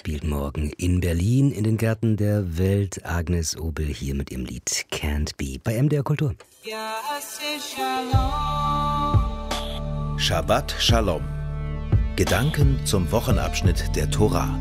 spielt morgen in Berlin in den Gärten der Welt. Agnes Obel hier mit ihrem Lied Can't Be bei MDR Kultur. Shabbat Shalom. Gedanken zum Wochenabschnitt der Tora.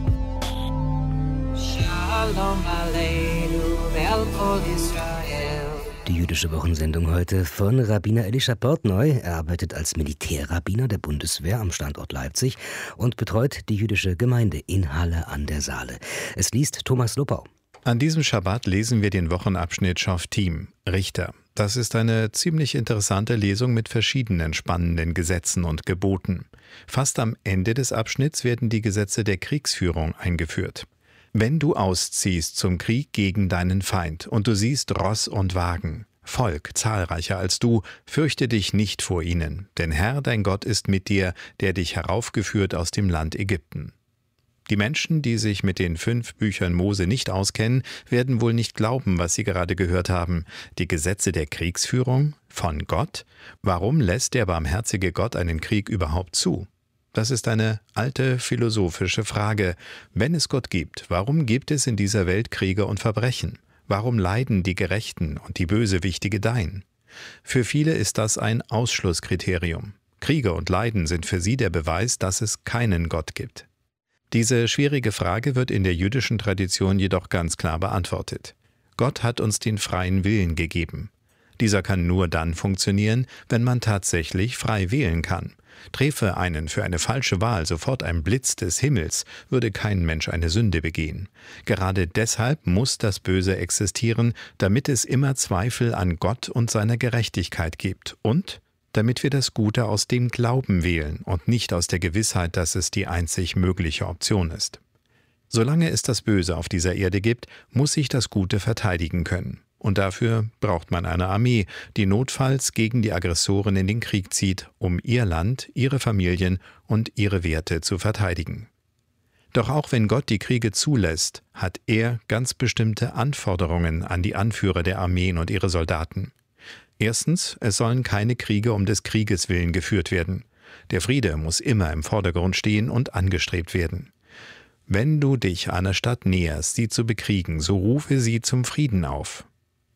Shalom Aleinu ve'al kol Yisrael. Die jüdische Wochensendung heute von Rabbiner Elisha Portnoy. Er arbeitet als Militärrabbiner der Bundeswehr am Standort Leipzig und betreut die jüdische Gemeinde in Halle an der Saale. Es liest Thomas Lopau. An diesem Schabbat lesen wir den Wochenabschnitt Schoftim, Richter. Das ist eine ziemlich interessante Lesung mit verschiedenen spannenden Gesetzen und Geboten. Fast am Ende des Abschnitts werden die Gesetze der Kriegsführung eingeführt. Wenn du ausziehst zum Krieg gegen deinen Feind und du siehst Ross und Wagen, Volk zahlreicher als du, fürchte dich nicht vor ihnen, denn Herr dein Gott ist mit dir, der dich heraufgeführt aus dem Land Ägypten. Die Menschen, die sich mit den 5 Büchern Mose nicht auskennen, werden wohl nicht glauben, was sie gerade gehört haben. Die Gesetze der Kriegsführung? Von Gott? Warum lässt der barmherzige Gott einen Krieg überhaupt zu? Das ist eine alte philosophische Frage. Wenn es Gott gibt, warum gibt es in dieser Welt Kriege und Verbrechen? Warum leiden die Gerechten und die Bösewichte gedeihen? Für viele ist das ein Ausschlusskriterium. Kriege und Leiden sind für sie der Beweis, dass es keinen Gott gibt. Diese schwierige Frage wird in der jüdischen Tradition jedoch ganz klar beantwortet. Gott hat uns den freien Willen gegeben. Dieser kann nur dann funktionieren, wenn man tatsächlich frei wählen kann. Träfe einen für eine falsche Wahl sofort ein Blitz des Himmels, würde kein Mensch eine Sünde begehen. Gerade deshalb muss das Böse existieren, damit es immer Zweifel an Gott und seiner Gerechtigkeit gibt und damit wir das Gute aus dem Glauben wählen und nicht aus der Gewissheit, dass es die einzig mögliche Option ist. Solange es das Böse auf dieser Erde gibt, muss sich das Gute verteidigen können. Und dafür braucht man eine Armee, die notfalls gegen die Aggressoren in den Krieg zieht, um ihr Land, ihre Familien und ihre Werte zu verteidigen. Doch auch wenn Gott die Kriege zulässt, hat er ganz bestimmte Anforderungen an die Anführer der Armeen und ihre Soldaten. Erstens, es sollen keine Kriege um des Krieges willen geführt werden. Der Friede muss immer im Vordergrund stehen und angestrebt werden. Wenn du dich einer Stadt näherst, sie zu bekriegen, so rufe sie zum Frieden auf.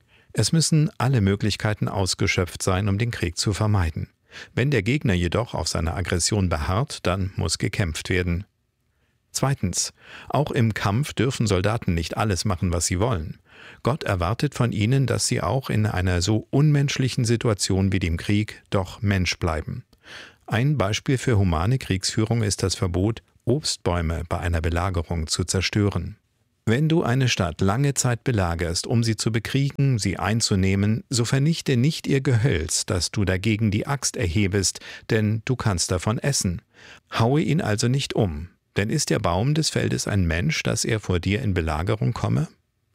Es müssen alle Möglichkeiten ausgeschöpft sein, um den Krieg zu vermeiden. Wenn der Gegner jedoch auf seiner Aggression beharrt, dann muss gekämpft werden. Zweitens, auch im Kampf dürfen Soldaten nicht alles machen, was sie wollen. Gott erwartet von ihnen, dass sie auch in einer so unmenschlichen Situation wie dem Krieg doch Mensch bleiben. Ein Beispiel für humane Kriegsführung ist das Verbot, Obstbäume bei einer Belagerung zu zerstören. Wenn du eine Stadt lange Zeit belagerst, um sie zu bekriegen, sie einzunehmen, so vernichte nicht ihr Gehölz, dass du dagegen die Axt erhebest, denn du kannst davon essen. Haue ihn also nicht um, denn ist der Baum des Feldes ein Mensch, dass er vor dir in Belagerung komme?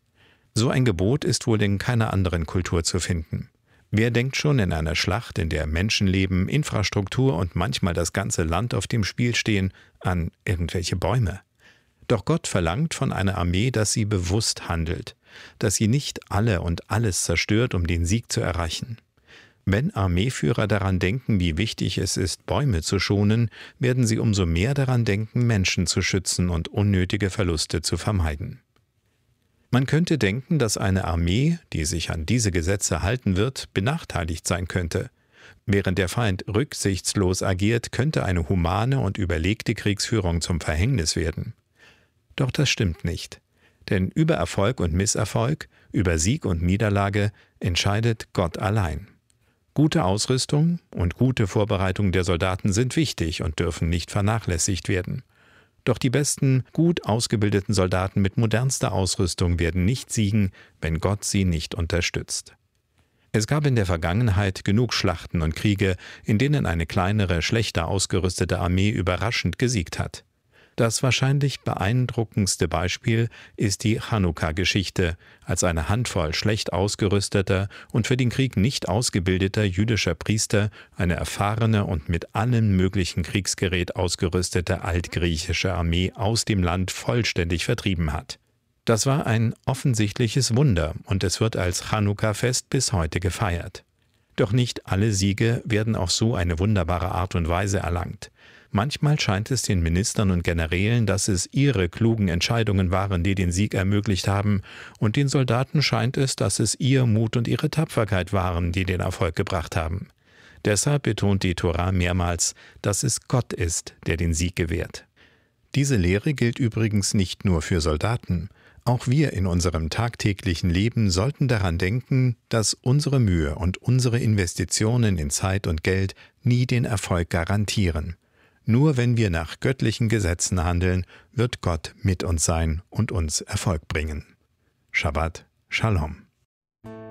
So ein Gebot ist wohl in keiner anderen Kultur zu finden. Wer denkt schon in einer Schlacht, in der Menschenleben, Infrastruktur und manchmal das ganze Land auf dem Spiel stehen, an irgendwelche Bäume? Doch Gott verlangt von einer Armee, dass sie bewusst handelt, dass sie nicht alle und alles zerstört, um den Sieg zu erreichen. Wenn Armeeführer daran denken, wie wichtig es ist, Bäume zu schonen, werden sie umso mehr daran denken, Menschen zu schützen und unnötige Verluste zu vermeiden. Man könnte denken, dass eine Armee, die sich an diese Gesetze halten wird, benachteiligt sein könnte. Während der Feind rücksichtslos agiert, könnte eine humane und überlegte Kriegsführung zum Verhängnis werden. Doch das stimmt nicht. Denn über Erfolg und Misserfolg, über Sieg und Niederlage entscheidet Gott allein. Gute Ausrüstung und gute Vorbereitung der Soldaten sind wichtig und dürfen nicht vernachlässigt werden. Doch die besten, gut ausgebildeten Soldaten mit modernster Ausrüstung werden nicht siegen, wenn Gott sie nicht unterstützt. Es gab in der Vergangenheit genug Schlachten und Kriege, in denen eine kleinere, schlechter ausgerüstete Armee überraschend gesiegt hat. Das wahrscheinlich beeindruckendste Beispiel ist die Chanukka-Geschichte, als eine Handvoll schlecht ausgerüsteter und für den Krieg nicht ausgebildeter jüdischer Priester eine erfahrene und mit allem möglichen Kriegsgerät ausgerüstete altgriechische Armee aus dem Land vollständig vertrieben hat. Das war ein offensichtliches Wunder und es wird als Chanukka-Fest bis heute gefeiert. Doch nicht alle Siege werden auf so eine wunderbare Art und Weise erlangt. Manchmal scheint es den Ministern und Generälen, dass es ihre klugen Entscheidungen waren, die den Sieg ermöglicht haben, und den Soldaten scheint es, dass es ihr Mut und ihre Tapferkeit waren, die den Erfolg gebracht haben. Deshalb betont die Tora mehrmals, dass es Gott ist, der den Sieg gewährt. Diese Lehre gilt übrigens nicht nur für Soldaten. Auch wir in unserem tagtäglichen Leben sollten daran denken, dass unsere Mühe und unsere Investitionen in Zeit und Geld nie den Erfolg garantieren. Nur wenn wir nach göttlichen Gesetzen handeln, wird Gott mit uns sein und uns Erfolg bringen. Shabbat Shalom.